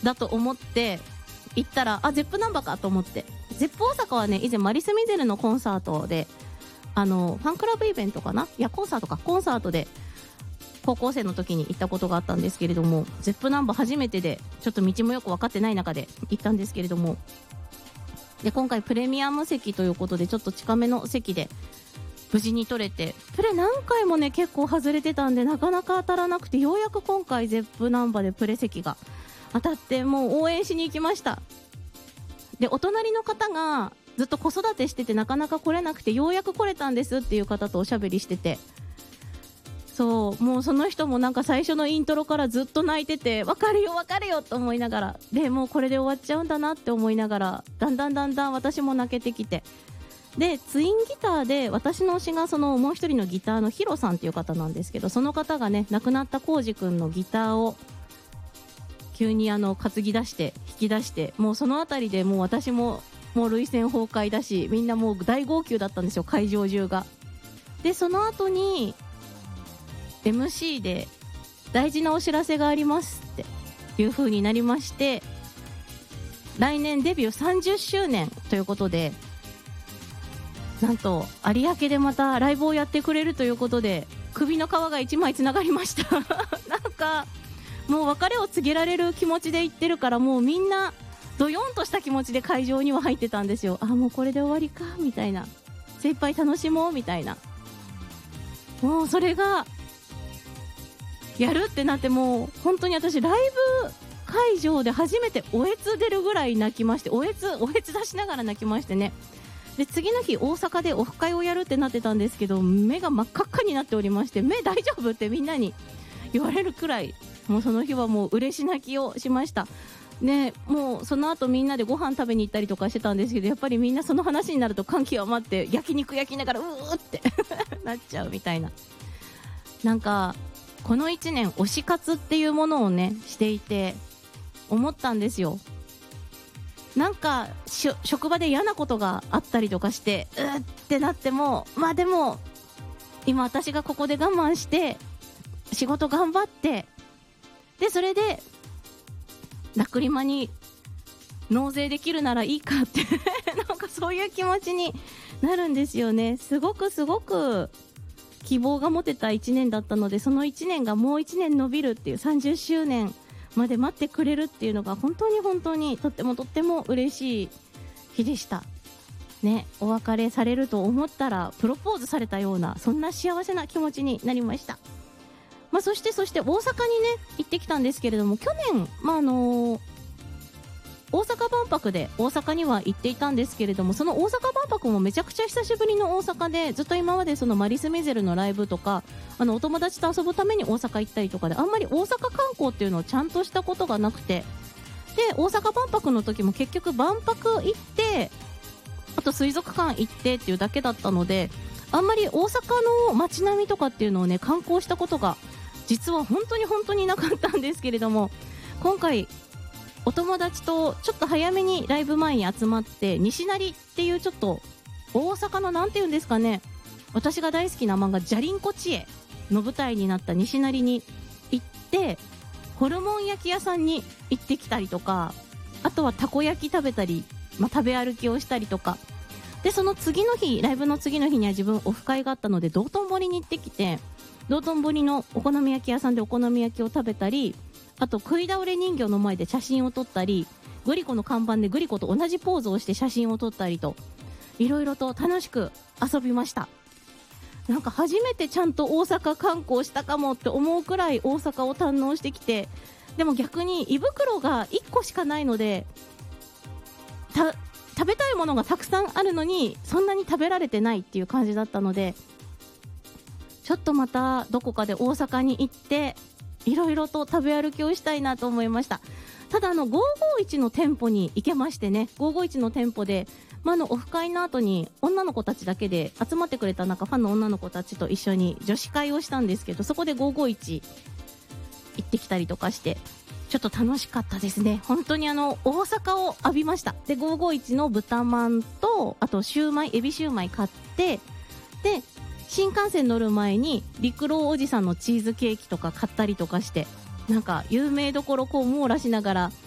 だと思って行ったら、ゼップナンバかと思って。ゼップ大阪はね、以前マリス・ミゼルのコンサートでファンクラブイベントかな、いやコンサートで高校生の時に行ったことがあったんですけれども、ゼップナンバ初めてで、ちょっと道もよく分かってない中で行ったんですけれども、で今回プレミアム席ということで、ちょっと近めの席で無事に取れて、プレ何回もね結構外れてたんでなかなか当たらなくて、ようやく今回ゼップナンバでプレ席が当たって、もう応援しに行きました。でお隣の方がずっと子育てしててなかなか来れなくて、ようやく来れたんですっていう方とおしゃべりしてて、そうもうその人もなんか最初のイントロからずっと泣いてて、わかるよわかるよと思いながら、でもうこれで終わっちゃうんだなって思いながら、だんだん私も泣けてきて、でツインギターで私の推しがそのもう一人のギターのヒロさんっていう方なんですけど、その方がね亡くなったコウジ君のギターを急に担ぎ出して引き出して、もうそのあたりでもう私ももう涙腺崩壊だし、みんなもう大号泣だったんですよ、会場中が。でその後に MC で大事なお知らせがありますっていう風になりまして、来年デビュー30周年ということで、なんと有明でまたライブをやってくれるということで、首の皮が1枚つながりましたなんかもう別れを告げられる気持ちで言ってるから、もうみんなドヨンとした気持ちで会場には入ってたんですよ。もうこれで終わりかみたいな、精一杯楽しもうみたいな、もうそれがやるってなって、もう本当に私ライブ会場で初めておえつ出るぐらい泣きまして、おえつ出しながら泣きましてね。で次の日大阪でオフ会をやるってなってたんですけど、目が真っ赤っかになっておりまして、目大丈夫ってみんなに言われるくらい、もうその日はもう嬉し泣きをしましたね。もうその後みんなでご飯食べに行ったりとかしてたんですけど、やっぱりみんなその話になると感極まって焼肉焼きながらうーってなっちゃうみたいな。なんかこの1年推し活っていうものをねしていて思ったんですよ。なんか職場で嫌なことがあったりとかしてってなっても、でも今私がここで我慢して仕事頑張って、でそれでラクリマに納税できるならいいかってなんかそういう気持ちになるんですよね。すごく希望が持てた1年だったので、その1年がもう1年伸びるっていう、30周年まで待ってくれるっていうのが本当にとっても嬉しい日でしたね。お別れされると思ったらプロポーズされたような、そんな幸せな気持ちになりました。そして大阪にね行ってきたんですけれども、去年大阪万博で大阪には行っていたんですけれども、その大阪万博もめちゃくちゃ久しぶりの大阪で、ずっと今までそのマリス・ミゼルのライブとかお友達と遊ぶために大阪行ったりとかで、あんまり大阪観光っていうのをちゃんとしたことがなくて、で大阪万博の時も結局万博行って、あと水族館行ってっていうだけだったので、あんまり大阪の街並みとかっていうのをね観光したことが実は本当になかったんですけれども、今回お友達とちょっと早めにライブ前に集まって、西成っていうちょっと大阪のなんていうんですかね、私が大好きな漫画じゃりんこ知恵の舞台になった西成に行って、ホルモン焼き屋さんに行ってきたりとか、あとはたこ焼き食べたり、食べ歩きをしたりとかで、その次の日、ライブの次の日には自分オフ会があったので道頓堀に行ってきて、道頓堀のお好み焼き屋さんでお好み焼きを食べたり、あと食い倒れ人形の前で写真を撮ったり、グリコの看板でグリコと同じポーズをして写真を撮ったりと、いろいろと楽しく遊びました。なんか初めてちゃんと大阪観光したかもって思うくらい大阪を堪能してきて、でも逆に胃袋が1個しかないので、食べたいものがたくさんあるのにそんなに食べられてないっていう感じだったので、ちょっとまたどこかで大阪に行っていろいろと食べ歩きをしたいなと思いました。ただ551の店舗に行けましてね、551の店舗で、オフ会の後に女の子たちだけで集まってくれたファンの女の子たちと一緒に女子会をしたんですけど、そこで551行ってきたりとかしてちょっと楽しかったですね。本当に大阪を浴びました。で551の豚まんと、あとシューマイ、エビシューマイ買って、で新幹線乗る前に陸路おじさんのチーズケーキとか買ったりとかして、なんか有名どころこう網羅しながら